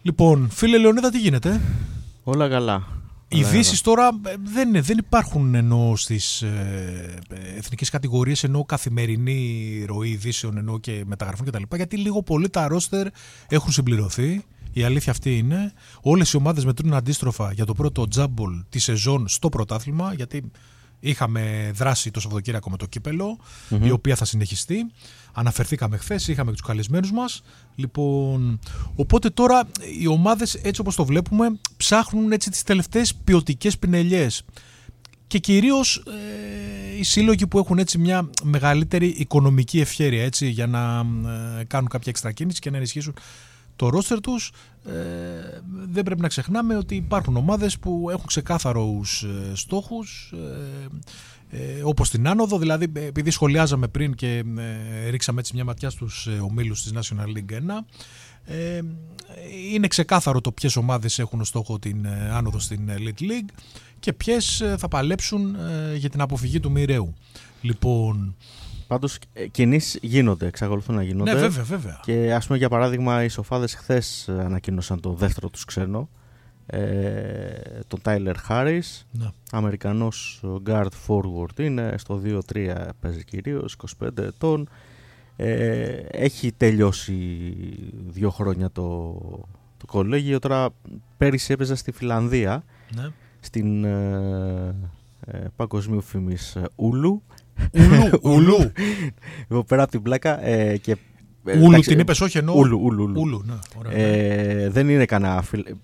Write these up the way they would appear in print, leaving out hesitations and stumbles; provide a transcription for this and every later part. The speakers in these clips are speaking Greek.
Λοιπόν, φίλε Λεωνίδα, τι γίνεται? Όλα καλά. Οι ειδήσεις τώρα δεν υπάρχουν ενώ στις εθνικές κατηγορίες, ενώ καθημερινή ροή ειδήσεων, ενώ και μεταγραφών κτλ. Γιατί λίγο πολύ τα ρόστερ έχουν συμπληρωθεί. Η αλήθεια αυτή είναι. Όλες οι ομάδες μετρούν αντίστροφα για το πρώτο τζάμπολ τη σεζόν στο πρωτάθλημα, γιατί είχαμε δράσει το Σαββατοκύριακο με το κύπελο, η οποία θα συνεχιστεί. Αναφερθήκαμε χθες, είχαμε τους καλεσμένους μας. Λοιπόν, οπότε τώρα οι ομάδες, έτσι όπως το βλέπουμε, ψάχνουν έτσι τις τελευταίες ποιοτικές πινελιές. Και κυρίως οι σύλλογοι που έχουν έτσι μια μεγαλύτερη οικονομική ευχέρεια, έτσι, για να κάνουν κάποια εξτρακίνηση και να ενισχύσουν το ρόστερ τους. Δεν πρέπει να ξεχνάμε ότι υπάρχουν ομάδες που έχουν ξεκάθαρους στόχους, όπως την άνοδο. Δηλαδή, επειδή σχολιάζαμε πριν και ρίξαμε έτσι μια ματιά στους ομίλους της National League 1, είναι ξεκάθαρο το ποιες ομάδες έχουν στόχο την άνοδο στην Elite League και ποιες θα παλέψουν για την αποφυγή του μοιραίου. Λοιπόν, πάντως κινήσεις γίνονται, εξακολουθούν να γίνονται. Ναι, βέβαια. Και ας πούμε, για παράδειγμα, οι Σοφάδες χθες ανακοίνωσαν το δεύτερο τους ξένο, τον Tyler Harris, ναι. Αμερικανός guard forward είναι, στο 2-3 παίζει κυρίως, 25 ετών. Έχει τελειώσει 2 χρόνια το κολέγιο. Τώρα πέρυσι έπαιζε στη Φιλανδία, ναι. Στην παγκοσμίου φήμης Ούλου. Ούλου. Πέρα από την πλάκα. Ούλου την είπες, όχι εννοώ. Ούλου. Ναι, δεν είναι κανένα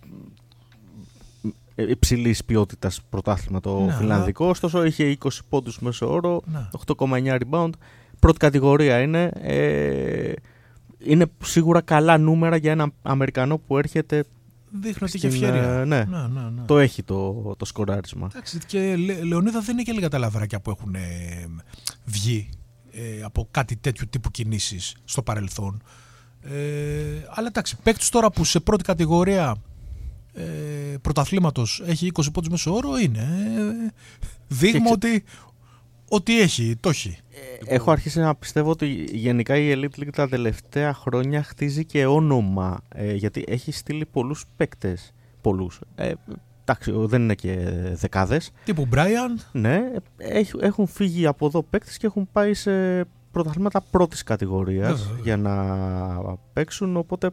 υψηλής ποιότητας πρωτάθλημα το φιλανδικό, ωστόσο είχε 20 πόντους μέσο όρο, 8,9 rebound. Πρώτη κατηγορία είναι. Είναι σίγουρα καλά νούμερα για έναν Αμερικανό που έρχεται. Δείχνει ότι είχε ευχέρεια. Ναι. Το έχει το σκοράρισμα. Εντάξει, και Λεωνίδα, δεν είναι και λίγα τα λαβράκια που έχουν βγει από κάτι τέτοιου τύπου κινήσεις στο παρελθόν. Αλλά εντάξει, παίκτης τώρα που σε πρώτη κατηγορία πρωταθλήματος έχει 20 πόντους μέσο όρο, είναι δείγμα ότι το έχει. Έχω αρχίσει να πιστεύω ότι γενικά η Elite League τα τελευταία χρόνια χτίζει και όνομα, γιατί έχει στείλει πολλούς παίκτες. Εντάξει, δεν είναι και δεκάδες. Τύπου Brian. Ναι, έχουν φύγει από εδώ παίκτες και έχουν πάει σε πρωταθλήματα πρώτης κατηγορίας για να παίξουν, οπότε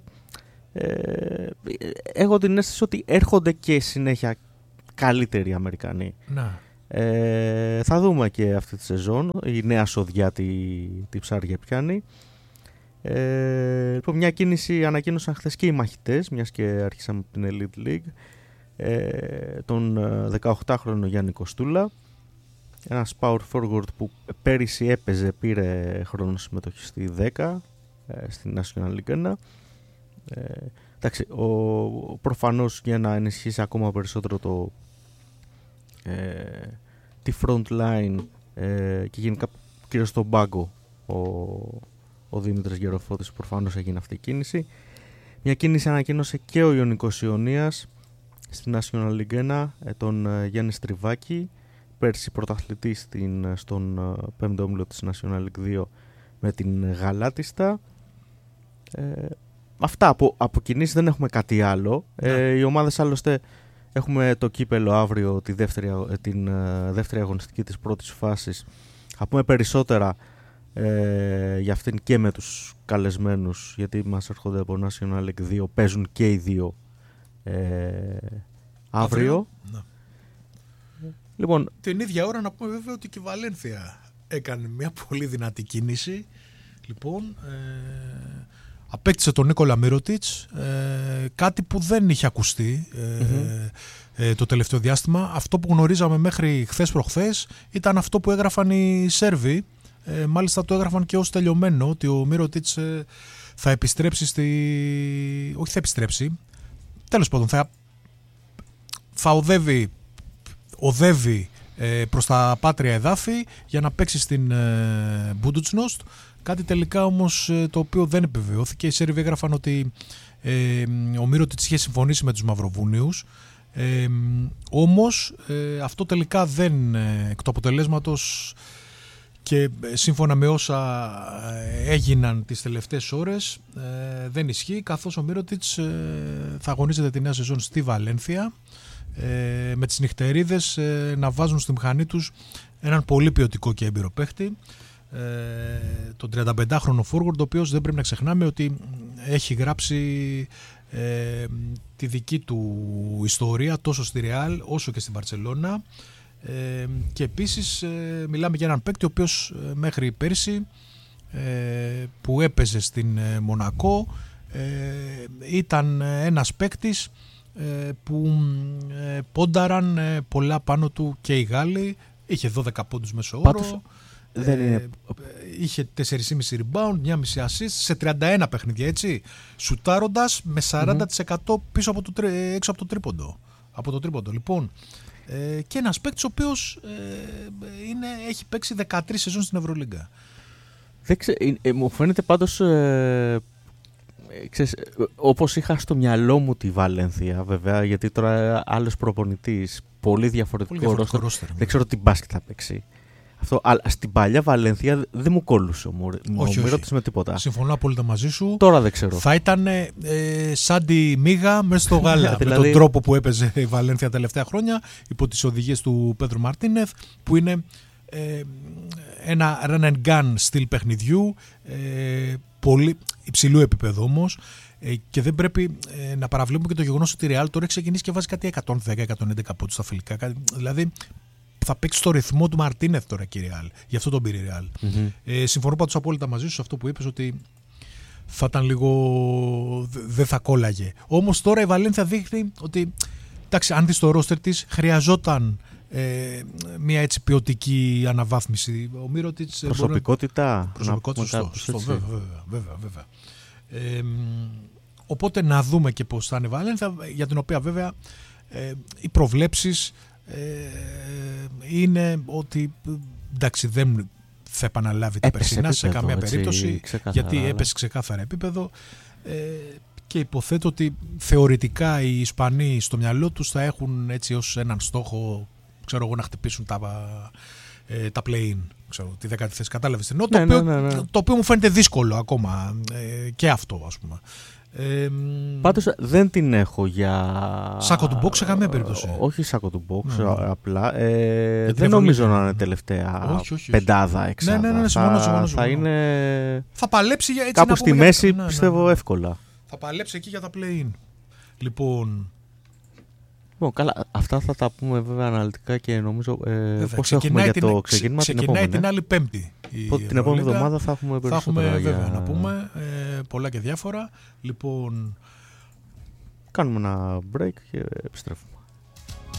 έχω την αίσθηση ότι έρχονται και συνέχεια καλύτεροι Αμερικανοί. Να. Θα δούμε και αυτή τη σεζόν η νέα σοδιά τι ψάρια πιάνει. Λοιπόν, μια κίνηση ανακοίνωσαν χθες και οι μαχητές, μιας και άρχισαμε την Elite League, τον 18χρονο Γιάννη Κοστούλα, ένας power forward που πέρυσι έπαιζε, πήρε χρόνο συμμετοχή στη 10 στην National League 1. Εντάξει, προφανώς για να ενισχύσει ακόμα περισσότερο τη front line και γενικά κυρίως στον πάγκο, ο Δημήτρης Γεροφώτης, προφανώς έγινε αυτή η κίνηση. Μια κίνηση ανακοίνωσε και ο Ιωνικός Ιωνίας στην National League 1, τον Γιάννη Στριβάκη, πέρσι πρωταθλητή στον 5ο όμιλο της National League 2 με την Γαλάτιστα. Αυτά από κινήσεις, δεν έχουμε κάτι άλλο. Οι ομάδες άλλωστε, έχουμε το κύπελο αύριο, την δεύτερη αγωνιστική της πρώτης φάσης. Θα πούμε περισσότερα για αυτήν και με τους καλεσμένους, γιατί μας έρχονται από National League 2, παίζουν και οι δύο αύριο. Ναι. Λοιπόν, την ίδια ώρα να πούμε βέβαια ότι και η Βαλένθια έκανε μια πολύ δυνατή κίνηση. Λοιπόν, απέκτησε τον Νίκολα Μύρωτιτς, κάτι που δεν είχε ακουστεί το τελευταίο διάστημα. Αυτό που γνωρίζαμε μέχρι χθες προχθές ήταν αυτό που έγραφαν οι Σέρβοι. Μάλιστα το έγραφαν και ως τελειωμένο, ότι ο Μύρωτιτς θα επιστρέψει όχι θα επιστρέψει, τέλος πάντων θα οδεύει προς τα πάτρια εδάφη για να παίξει στην Μπούντουτσνοστ. Κάτι τελικά όμως το οποίο δεν επιβεβαιώθηκε. Οι Σέρβοι έγραφαν ότι ο Μύρωτιτς είχε συμφωνήσει με τους Μαυροβούνιους, όμως αυτό τελικά δεν, εκ του αποτελέσματος και σύμφωνα με όσα έγιναν τις τελευταίες ώρες δεν ισχύει, καθώς ο Μίροτιτς θα αγωνίζεται τη νέα σεζόν στη Βαλένθια με τις νυχτερίδες να βάζουν στη μηχανή τους έναν πολύ ποιοτικό και έμπειρο παίχτη, τον 35χρονο forward, ο οποίος δεν πρέπει να ξεχνάμε ότι έχει γράψει τη δική του ιστορία τόσο στη Ρεάλ όσο και στην Μπαρτσελώνα, και επίσης μιλάμε για έναν παίκτη ο οποίος μέχρι πέρσι που έπαιζε στην Μονακό ήταν ένας παίκτης που πόνταραν πολλά πάνω του και οι Γάλλοι. Είχε 12 πόντους μέσο όρο, είχε 4,5 rebound, 1,5 assist σε 31 παιχνίδια, έτσι, σουτάροντας με 40% πίσω από έξω από το τρίποντο. Λοιπόν, και ένας παίκτης ο οποίος έχει παίξει 13 σεζόν στην Ευρωλίγκα. Μου φαίνεται πάντως όπως είχα στο μυαλό μου τη Βαλένθια, βέβαια, γιατί τώρα άλλος προπονητής, πολύ διαφορετικό ρόστερ, δεν ξέρω τι μπάσκετ θα παίξει. Αυτό, αλλά στην παλιά Βαλένθια δεν μου κόλλουσε ο Μίροτιτς με τίποτα. Συμφωνώ απόλυτα μαζί σου. Τώρα δεν ξέρω. Θα ήταν σαν τη μίγα μέσα στο γάλα. Με τον τρόπο που έπαιζε η Βαλένθια τα τελευταία χρόνια, υπό τις οδηγίες του Πέδρο Μαρτίνεθ, που είναι ένα run and gun στυλ παιχνιδιού, πολύ υψηλού επίπεδου όμως, και δεν πρέπει να παραβλέπουμε και το γεγονός ότι η Real τώρα έχει ξεκινήσει και βάζει κάτι 110-111 πόντους στα φιλικά. Δηλαδή θα παίξει στο ρυθμό του Μαρτίνεθ τώρα και η Real. Γι' αυτό τον πήρε η Real. Συμφωνώ πάντως απόλυτα μαζί σου σε αυτό που είπες, ότι θα ήταν λίγο, δεν θα κόλλαγε. Όμως τώρα η Βαλένθια δείχνει ότι, εντάξει, αν δεις το ρόστερ της, χρειαζόταν μια έτσι ποιοτική αναβάθμιση. Ο Μίροτιτς, προσωπικότητα, σωστό, βέβαια. Οπότε να δούμε και πώς θα είναι η Βαλένθια, για την οποία βέβαια οι προβλέψεις είναι ότι, εντάξει, δεν θα επαναλάβει τα περσινά σε καμία περίπτωση, γιατί έπεσε ξεκάθαρα επίπεδο, και υποθέτω ότι θεωρητικά οι Ισπανοί στο μυαλό τους θα έχουν έτσι ως έναν στόχο, ξέρω εγώ, να χτυπήσουν τα play-in, ξέρω, τη 10η θέση. Κατάλαβες τι εννοώ, το οποίο μου φαίνεται δύσκολο ακόμα, και αυτό, ας πούμε. Πάντως δεν την έχω για σάκο του box σε καμία περίπτωση. Όχι σάκο του box, απλά δεν νομίζω να είναι τελευταία πεντάδα, εξάδα. Ναι, συμφωνώ. Θα παλέψει για, έτσι, κάπου στη μέση, πιστεύω, εύκολα. Θα παλέψει εκεί για τα play-in. Λοιπόν, καλά, αυτά θα τα πούμε βέβαια αναλυτικά και νομίζω πώς έχουμε για το ξεκίνημα την επόμενη. Ξεκινάει την άλλη Πέμπτη. Την επόμενη εβδομάδα θα έχουμε περισσότερα. Θα έχουμε βέβαια να πούμε πολλά και διάφορα. Λοιπόν, κάνουμε ένα break και επιστρέφουμε.